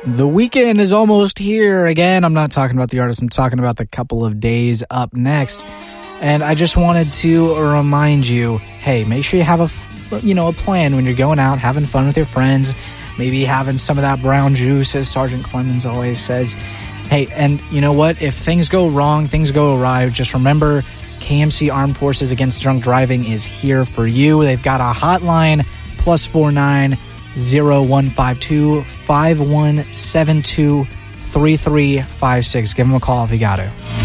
The weekend is almost here. Again, I'm not talking about the artist. I'm talking about the couple of days up next. And I just wanted to remind you, hey, make sure you have a plan when you're going out, having fun with your friends, maybe having some of that brown juice, as Sergeant Clemens always says. Hey, and you know what? If things go wrong, things go awry, just remember KMC Armed Forces Against Drunk Driving is here for you. They've got a hotline, +49 0152 5172 3356. Give them a call if you got to.